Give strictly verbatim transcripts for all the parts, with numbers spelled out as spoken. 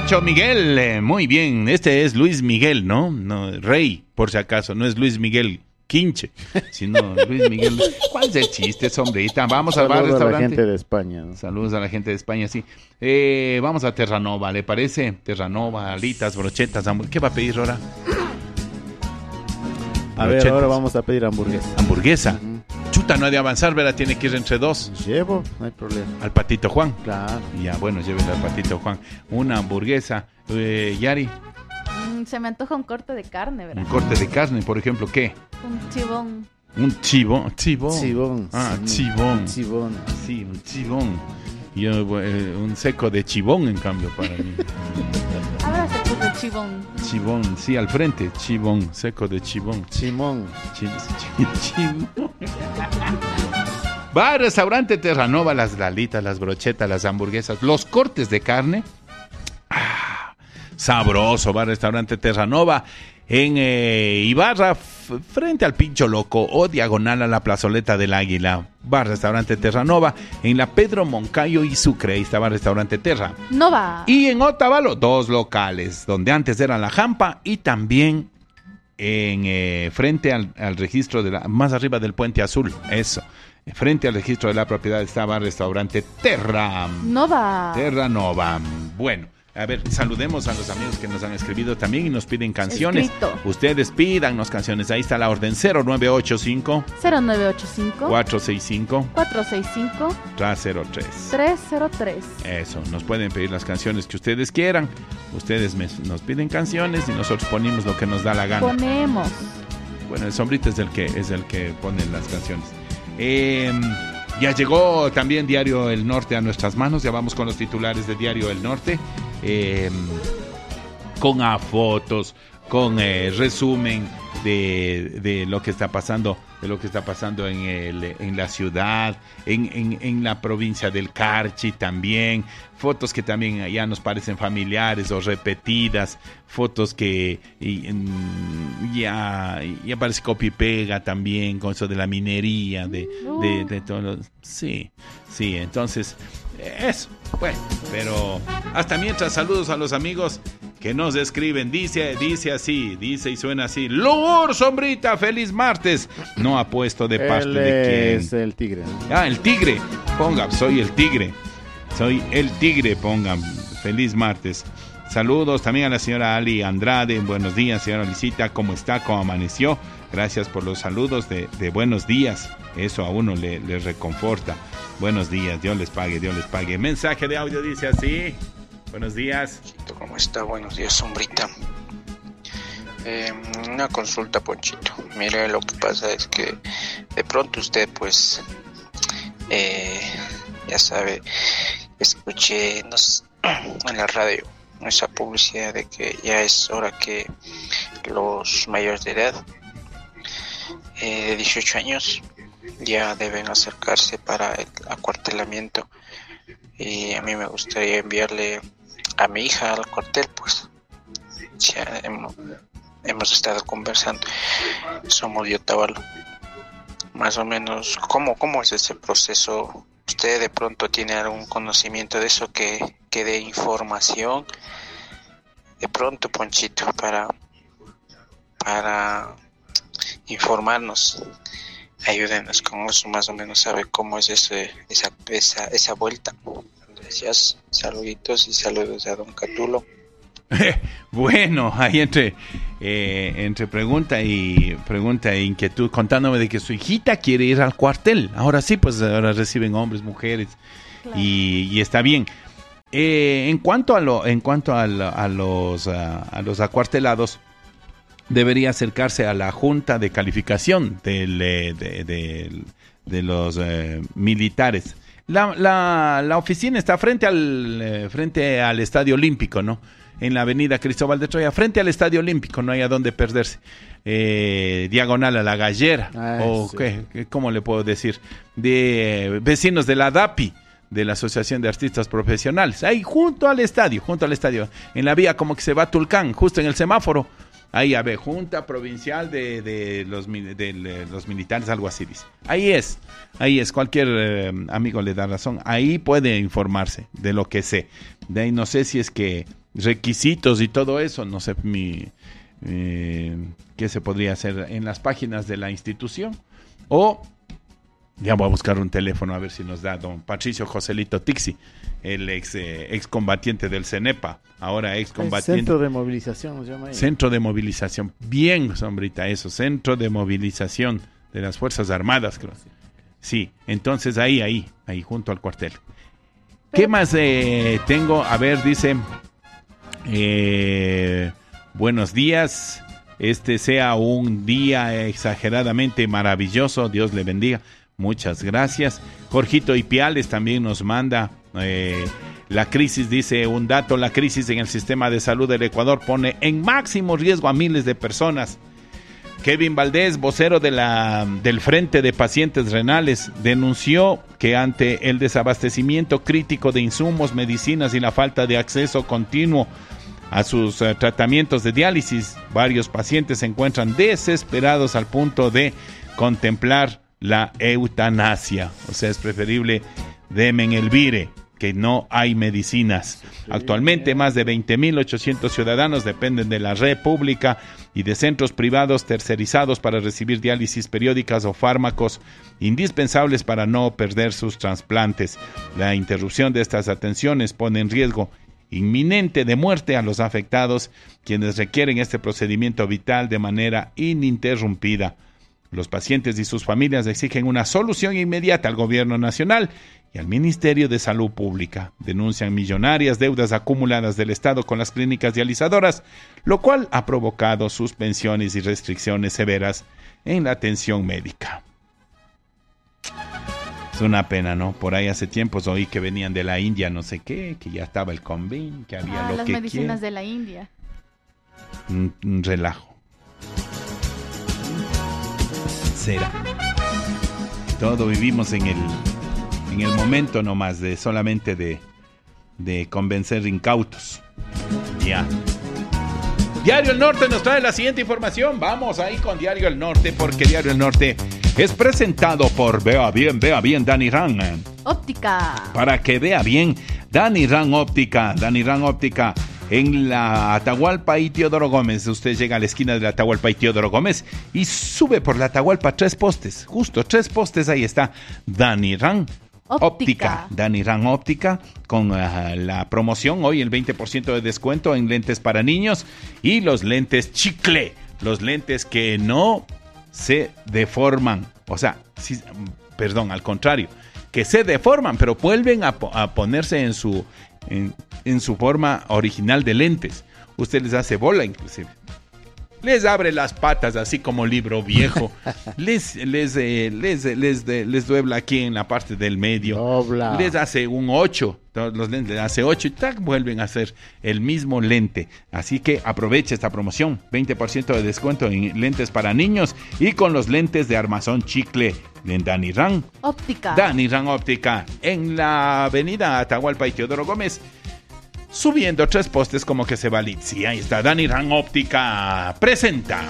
mucho, Miguel. Eh, muy bien. Este es Luis Miguel, ¿no? No, Rey, por si acaso. No es Luis Miguel Quinche, sino Luis Miguel. ¿Cuál es el chiste, sombrita? Vamos al bar restaurante. Saludos a la gente de España, ¿no? Saludos a la gente de España, sí. Eh, vamos a Terranova, ¿le parece? Terranova, alitas, brochetas, hamburguesas. ¿Qué va a pedir ahora? A ver, ahora vamos a pedir hamburguesa. Hamburguesa. Uh-huh. Chuta, no ha de avanzar, ¿verdad? Tiene que ir entre dos. Llevo, no hay problema. Al Patito Juan. Claro. Ya, bueno, llévenle al Patito Juan. Una hamburguesa. Eh, Yari. Mm, se me antoja un corte de carne, ¿verdad? Un corte de carne, por ejemplo, ¿qué? Un chibón. Un chibón. Chibón. Chibón. Ah, sí, chibón. Chibón. Sí, un chibón. Yo, eh, un seco de chibón, en cambio, para mí. Ahora se puso chibón. Chibón, sí, al frente. Chibón, seco de chibón. Chimón. Ch- ch- chibón. Va al restaurante Terranova, las lalitas, las brochetas, las hamburguesas, los cortes de carne. Ah, sabroso, va al restaurante Terranova en eh, Ibarra, f- frente al Pincho Loco o diagonal a la plazoleta del Águila. Va al restaurante Terranova en la Pedro Moncayo y Sucre. Ahí estaba el restaurante Terra. No va. Y en Otavalo, dos locales, donde antes era la Jampa y también en eh, frente al, al registro de la, más arriba del Puente Azul, eso. Frente al registro de la propiedad estaba el restaurante Terra. No va. Terra Nova. Bueno, a ver, saludemos a los amigos que nos han escribido también y nos piden canciones. Escrito. Ustedes pídanos canciones. Ahí está la orden cero nueve ocho cinco, cero nueve ocho cinco, cuatro seis cinco, cuatro seis cinco, cero tres. tres cero tres. Eso, nos pueden pedir las canciones que ustedes quieran. Ustedes me- nos piden canciones y nosotros ponemos lo que nos da la gana. Ponemos. Bueno, el sombrito es el que es el que pone las canciones. Eh, ya llegó también Diario El Norte a nuestras manos. Ya vamos con los titulares de Diario El Norte. Eh, con a fotos, con eh, resumen de, de lo que está pasando, de lo que está pasando en, el, en la ciudad, en, en, en la provincia del Carchi también, fotos que también ya nos parecen familiares o repetidas, fotos que y, en, ya, ya parece copia y pega también con eso de la minería, de, de, de todo lo, sí, sí, entonces eso, bueno, pero hasta mientras, saludos a los amigos que nos escriben. Dice, dice así, dice y suena así: Lur, sombrita, feliz martes. No ha puesto de parte Él de quién. es el tigre. Ah, el tigre. Ponga, soy el tigre. Soy el tigre, pongan. Feliz martes. Saludos también a la señora Ali Andrade. Buenos días, señora Lisita. ¿Cómo está? ¿Cómo amaneció? Gracias por los saludos de, de buenos días. Eso a uno le, le reconforta. Buenos días, Dios les pague, Dios les pague. Mensaje de audio dice así: buenos días. ¿Cómo está? Buenos días, sombrita. Eh, una consulta, Ponchito. Mire, lo que pasa es que de pronto usted, pues, eh, ya sabe, escuché nos, en la radio esa publicidad de que ya es hora que los mayores de edad, eh, de dieciocho años, ya deben acercarse para el acuartelamiento. Y a mí me gustaría enviarle a mi hija al cuartel, pues ya hemos, hemos estado conversando. Somos de Otavalo. Más o menos, ¿cómo, cómo es ese proceso? ¿Usted de pronto tiene algún conocimiento de eso que, que dé información? De pronto, Ponchito, para, para informarnos. Ayúdenos con eso, más o menos sabe cómo es ese, esa, esa, esa vuelta. Gracias, saluditos y saludos a don Catulo. Bueno, ahí entre eh, entre pregunta y pregunta e inquietud, contándome de que su hijita quiere ir al cuartel. Ahora sí, pues ahora reciben hombres, mujeres, claro. y, y está bien. Eh, en cuanto a lo, en cuanto a, lo, a los a, a los acuartelados, debería acercarse a la junta de calificación del, de, de, de, de los eh, militares. La, la, la oficina está frente al eh, frente al Estadio Olímpico, ¿no? En la avenida Cristóbal de Troya, frente al Estadio Olímpico, no hay a dónde perderse. Eh, diagonal a la Gallera, ah, o sí. ¿qué, ¿cómo le puedo decir? De eh, vecinos de la D A P I, de la Asociación de Artistas Profesionales, ahí junto al estadio, junto al estadio, en la vía como que se va a Tulcán, justo en el semáforo. Ahí, a ver, Junta Provincial de, de, los, de, de los Militares, algo así dice. Ahí es, ahí es, cualquier eh, amigo le da razón. Ahí puede informarse de lo que sé. De ahí no sé si es que requisitos y todo eso, no sé mi, eh, qué se podría hacer en las páginas de la institución. O ya voy a buscar un teléfono a ver si nos da don Patricio Joselito Tixi, el ex eh, excombatiente del CENEPA, ahora excombatiente. Centro de movilización nos llama ahí. Centro de movilización, bien, sombrita, eso, centro de movilización de las Fuerzas Armadas, creo. Sí, entonces ahí, ahí, ahí, junto al cuartel. ¿Qué más eh, tengo? A ver, dice, eh, buenos días, este sea un día exageradamente maravilloso, Dios le bendiga, muchas gracias. Jorgito Ipiales también nos manda, eh, la crisis, dice un dato, la crisis en el sistema de salud del Ecuador pone en máximo riesgo a miles de personas. Kevin Valdés, vocero de la, del Frente de Pacientes Renales, denunció que ante el desabastecimiento crítico de insumos, medicinas y la falta de acceso continuo a sus uh, tratamientos de diálisis, varios pacientes se encuentran desesperados al punto de contemplar la eutanasia. O sea, es preferible demen el vire, que no hay medicinas. Actualmente más de veinte mil ochocientos ciudadanos dependen de la red pública y de centros privados tercerizados para recibir diálisis periódicas o fármacos indispensables para no perder sus trasplantes. La interrupción de estas atenciones pone en riesgo inminente de muerte a los afectados, quienes requieren este procedimiento vital de manera ininterrumpida. Los pacientes y sus familias exigen una solución inmediata al gobierno nacional y al Ministerio de Salud Pública. Denuncian millonarias deudas acumuladas del Estado con las clínicas dializadoras, lo cual ha provocado suspensiones y restricciones severas en la atención médica. Es una pena, ¿no? Por ahí hace tiempos oí que venían de la India, no sé qué, que ya estaba el convenio, que había ah, lo las que medicinas quiera. de la India. Un, un relajo. Será. Todo vivimos en el en el momento nomás de solamente de de convencer incautos. Ya. Diario El Norte nos trae la siguiente información. Vamos ahí con Diario El Norte, porque Diario El Norte es presentado por Vea Bien, Vea Bien, Dani Ran. Óptica. Para que vea bien, Dani Ran Óptica, Dani Ran Óptica. En la Atahualpa y Teodoro Gómez, usted llega a la esquina de la Atahualpa y Teodoro Gómez y sube por la Atahualpa tres postes, justo tres postes, ahí está Dani Ran Óptica. Óptica. Dani Ran Óptica con uh, la promoción hoy el veinte por ciento de descuento en lentes para niños y los lentes chicle, los lentes que no se deforman, o sea, sí, perdón, al contrario, que se deforman pero vuelven a, a ponerse en su En, en su forma original de lentes. Usted les hace bola inclusive. Les abre las patas así como libro viejo. les les, eh, les, les, les, les, les duebla aquí en la parte del medio. Dobla. Les hace un ocho. Los lentes les hace ocho y tac, vuelven a hacer el mismo lente. Así que aproveche esta promoción. veinte por ciento de descuento en lentes para niños y con los lentes de armazón chicle. En Dani Ran Óptica. Dani Ran Óptica. En la avenida Atahualpa y Teodoro Gómez. Subiendo tres postes como que se va Litsi. Ahí está Dani Ran Óptica. Presenta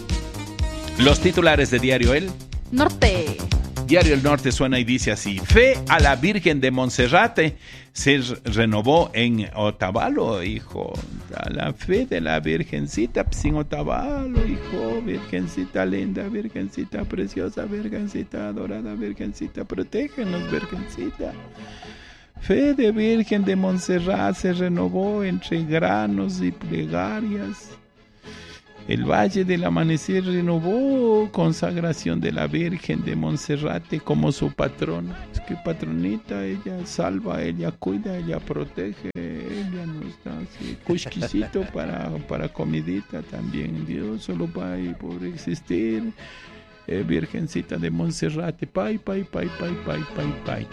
los titulares de Diario El Norte. Diario El Norte suena y dice así: fe a la Virgen de Monserrate se renovó en Otavalo, hijo. A la fe de la Virgencita sin Otavalo, hijo. Virgencita linda, Virgencita preciosa, Virgencita adorada, Virgencita, protégenos, Virgencita. Fe de Virgen de Montserrat se renovó entre granos y plegarias. El Valle del Amanecer renovó consagración de la Virgen de Monserrate como su patrona. Es que patronita, ella salva, ella cuida, ella protege, ella nos da así, cusquisito para, para comidita también. Dios solo va y por existir. Eh, Virgencita de Monserrate, pay, pay, pay, pay, pay, pay, pay.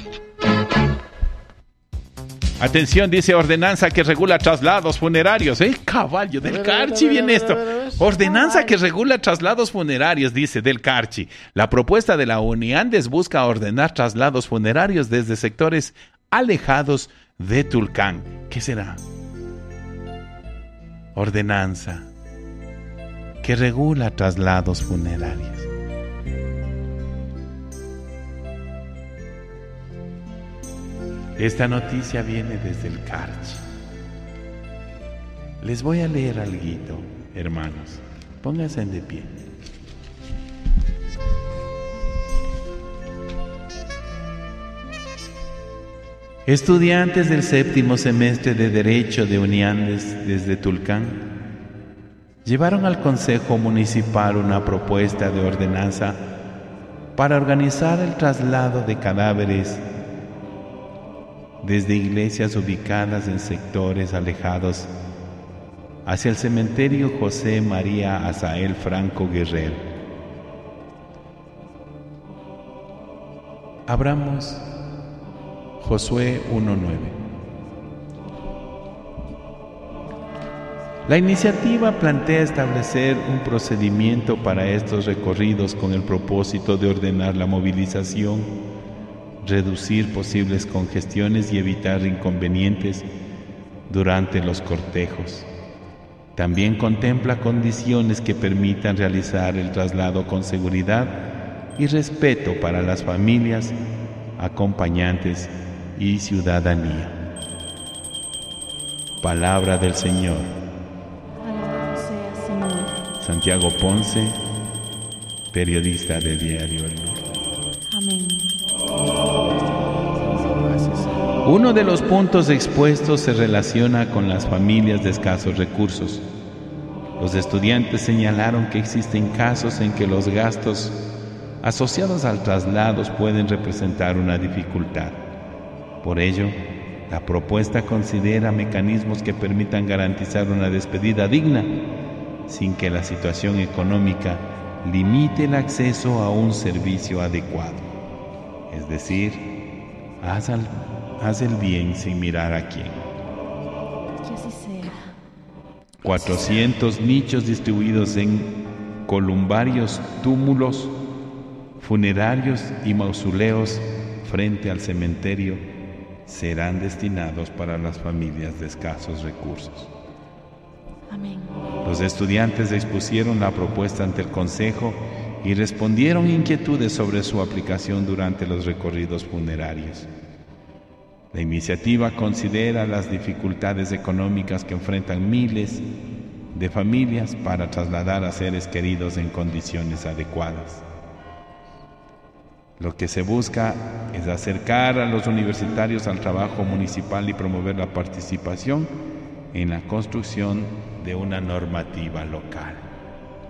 Atención, dice ordenanza que regula traslados funerarios. ¡Eh, caballo! Del Carchi viene esto. Ordenanza que regula traslados funerarios, dice del Carchi. La propuesta de la Uniandes busca ordenar traslados funerarios desde sectores alejados de Tulcán. ¿Qué será? Ordenanza que regula traslados funerarios. Esta noticia viene desde el Carchi. Les voy a leer alguito, hermanos. Pónganse de pie. Estudiantes del séptimo semestre de Derecho de Uniandes desde Tulcán llevaron al Consejo Municipal una propuesta de ordenanza para organizar el traslado de cadáveres desde iglesias ubicadas en sectores alejados hacia el cementerio José María Azael Franco Guerrero. Abramos Josué uno nueve. La iniciativa plantea establecer un procedimiento para estos recorridos con el propósito de ordenar la movilización, reducir posibles congestiones y evitar inconvenientes durante los cortejos. También contempla condiciones que permitan realizar el traslado con seguridad y respeto para las familias, acompañantes y ciudadanía. Palabra del Señor. Alabado sea, Señor. Santiago Ponce, periodista de Diario El Norte. Amén. Uno de los puntos expuestos se relaciona con las familias de escasos recursos. Los estudiantes señalaron que existen casos en que los gastos asociados al traslado pueden representar una dificultad. Por ello, la propuesta considera mecanismos que permitan garantizar una despedida digna, sin que la situación económica limite el acceso a un servicio adecuado. Es decir, haz, al, haz el bien sin mirar a quién. Que así sea. cuatrocientos nichos distribuidos en columbarios, túmulos, funerarios y mausoleos frente al cementerio serán destinados para las familias de escasos recursos. Amén. Los estudiantes expusieron la propuesta ante el Consejo y respondieron inquietudes sobre su aplicación durante los recorridos funerarios. La iniciativa considera las dificultades económicas que enfrentan miles de familias para trasladar a seres queridos en condiciones adecuadas. Lo que se busca es acercar a los universitarios al trabajo municipal y promover la participación en la construcción de una normativa local.